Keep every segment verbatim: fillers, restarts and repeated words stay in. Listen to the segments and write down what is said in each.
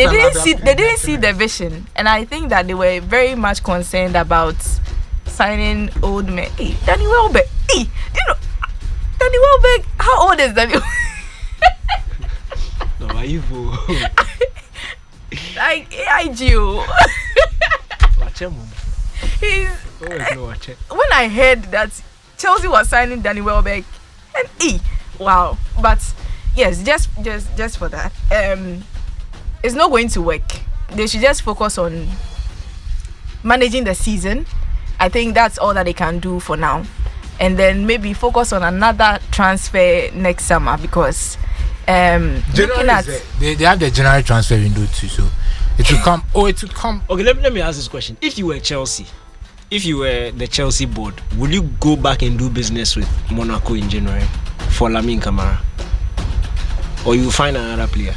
they didn't see they didn't see the vision, and I think that they were very much concerned about signing old men. Hey, Danny Welbeck. Hey, you know, Danny Welbeck. How old is Danny? No, are you fool? Like A I G O. He's. When I heard that Chelsea was signing Danny Welbeck, and E, wow. But yes, just just just for that, um, it's not going to work. They should just focus on managing the season. I think that's all that they can do for now, and then maybe focus on another transfer next summer because um, looking at they they have the January transfer window too, so it will come. Oh, it will come. Okay, let me let me ask this question: if you were Chelsea. If you were the Chelsea board, would you go back and do business with Monaco in January for Lamine Camara? Or you find another player?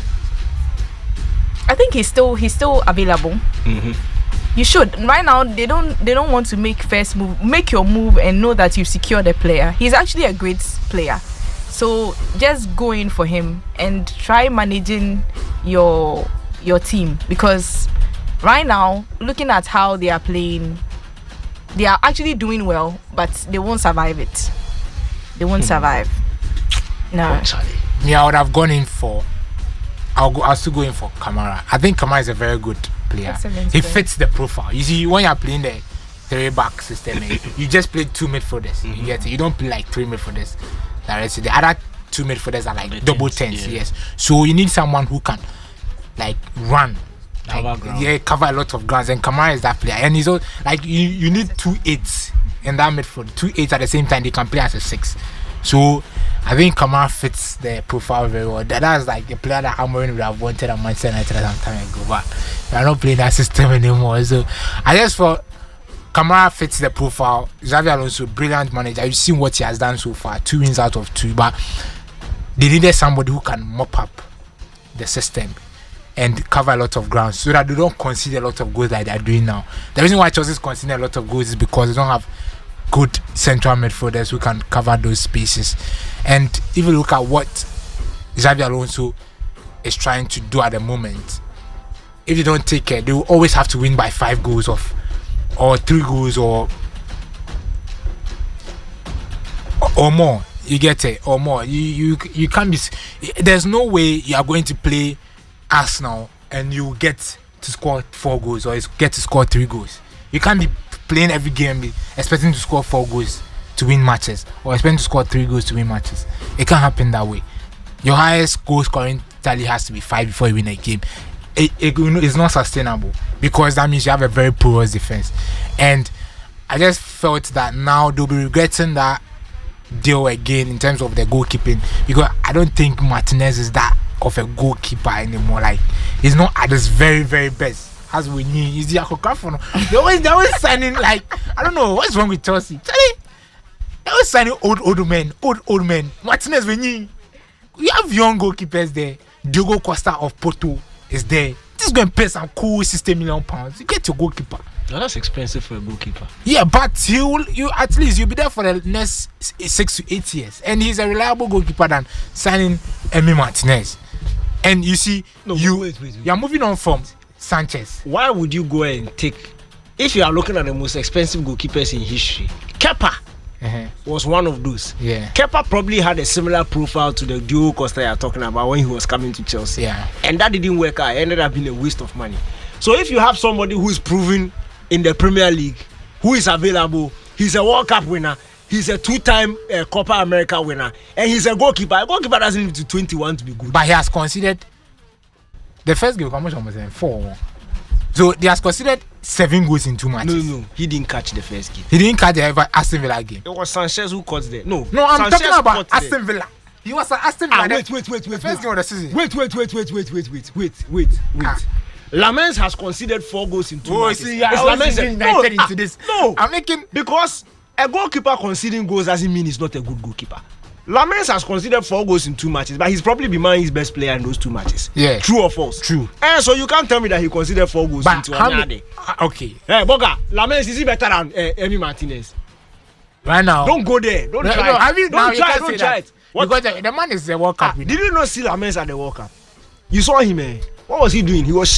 I think he's still he's still available. Mm-hmm. You should. Right now they don't they don't want to make first move. Make your move and know that you've secured a player. He's actually a great player. So just go in for him and try managing your your team, because right now, looking at how they are playing, they are actually doing well, but they won't survive it. They won't hmm. survive. No. Me, I would have gone in for. I'll go. I'll still go in for Kamara. I think Kamara is a very good player. Excellent he player. fits the profile. You see, when you're playing the three-back system, you just play two midfielders. Mm-hmm. You get it. You don't play like three midfielders. The other two midfielders are like the double tens. tens yeah. Yes. So you need someone who can like run. Like, cover yeah, cover a lot of grounds, and Kamara is that player. And he's all, like you, you need two eights in that midfield. Two eights at the same time, they can play as a six. So I think Kamara fits the profile very well. That, that's like a player that Amorim would have wanted at Manchester United some time ago, but they are not playing that system anymore. So I just thought Kamara fits the profile. Xabi Alonso, brilliant manager. You've seen what he has done so far. Two wins out of two, but they needed somebody who can mop up the system and cover a lot of ground so that they don't concede a lot of goals like they are doing now. The reason why Chelsea is conceding a lot of goals is because they don't have good central midfielders who can cover those spaces. And if you look at what Xabi Alonso is trying to do at the moment, if they don't take care, they will always have to win by five goals of, or three goals or or more. You get it, or more. You you you can't be. There's no way you are going to play Arsenal and you get to score four goals or get to score three goals. You can't be playing every game expecting to score four goals to win matches or expecting to score three goals to win matches. It can't happen that way. Your highest goal scoring tally has to be five before you win a game. It, it, it's not sustainable because that means you have a very porous defense. And I just felt that now they'll be regretting that deal again in terms of the goalkeeping, because I don't think Martinez is that of a goalkeeper anymore. Like he's not at his very very best. As we knew, he's the Akokafo. They always they always signing like I don't know what's wrong with Chelsea. Charlie, they always signing old old men, old old men. Martinez, we knew we have young goalkeepers there. Diogo Costa of Porto is there. This is going to pay some cool sixty million pounds. You get your goalkeeper. No, that's expensive for a goalkeeper. Yeah, but you you at least you'll be there for the next six to eight years, and he's a reliable goalkeeper than signing Emi Martinez. And you see, no, you wait, wait, wait. you are moving on from Sanchez. Why would you go and take? If you are looking at the most expensive goalkeepers in history, Kepa uh-huh. was one of those. Yeah, Kepa probably had a similar profile to the Diogo Costa you are talking about when he was coming to Chelsea. Yeah, and that didn't work out. It ended up being a waste of money. So if you have somebody who is proven in the Premier League, who is available, he's a World Cup winner, he's a two-time uh, Copa America winner, and he's a goalkeeper. A goalkeeper doesn't need to twenty-one to be good. But he has considered the first game. How much was it? Four. So he has considered seven goals in two matches. No, no, he didn't catch the first game. He didn't catch the Aston Villa game. It was Sanchez who caught there. No, no, I'm Sanchez talking about Aston Villa. He was at Aston Villa. Ah, wait, wait, wait, wait, the first wait. game of the season. Wait, wait, wait, wait, wait, wait, wait, wait, wait, wait. Ah. Lamens has conceded four goals in two oh, matches. See, I Lamens United no, into ah, this. No, I'm making because a goalkeeper conceding goals doesn't mean he's not a good goalkeeper. Lamens has conceded four goals in two matches, but he's probably been his best player in those two matches. Yeah, true or false? True. And so you can't tell me that he conceded four goals but in two matches. Uh, okay. Hey, Boga, Lamens is he better than uh, Emi Martinez? Right now, don't go there. Don't no, try. No, I mean, don't now try. You Don't try it. it. What? Because the, the man is a World Cup. Ah, did you not see Lamens at the World Cup? You saw him, eh? What was he doing? He was